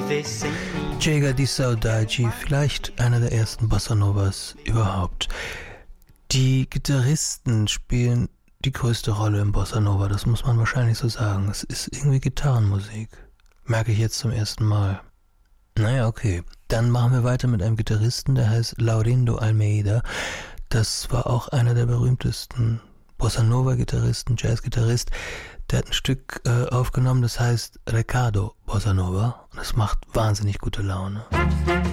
Chega di Saudade, vielleicht einer der ersten Bossa Novas überhaupt. Die Gitarristen spielen die größte Rolle im Bossa Nova, das muss man wahrscheinlich so sagen. Es ist irgendwie Gitarrenmusik. Merke ich jetzt zum ersten Mal. Naja, okay. Dann machen wir weiter mit einem Gitarristen, der heißt Laurindo Almeida. Das war auch einer der berühmtesten Bossa Nova-Gitarristen, Jazz-Gitarrist. Der hat ein Stück aufgenommen, das heißt Recado Bossa Nova. Und das macht wahnsinnig gute Laune.